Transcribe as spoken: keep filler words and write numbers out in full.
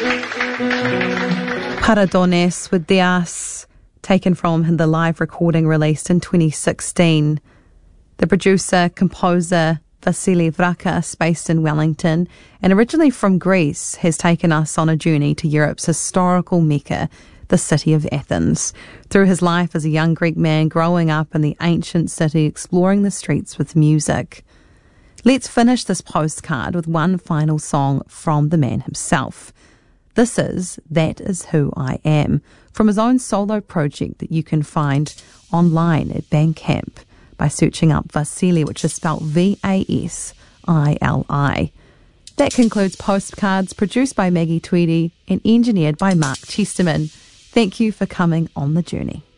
Paradones with Dias, taken from the live recording released in twenty sixteen. The producer, composer Vasily Vrakas, based in Wellington and originally from Greece, has taken us on a journey to Europe's historical Mecca, the city of Athens, through his life as a young Greek man growing up in the ancient city, exploring the streets with music. Let's finish this postcard with one final song from the man himself. This is That Is Who I Am, from his own solo project that you can find online at Bandcamp by searching up Vasily, which is spelled V A S I L I. That concludes Postcards, produced by Maggie Tweedy and engineered by Mark Chesterman. Thank you for coming on the journey.